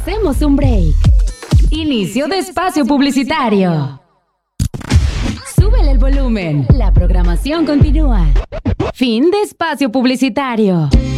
Hacemos un break. Inicio de espacio publicitario. Súbele el volumen. La programación continúa. Fin de espacio publicitario.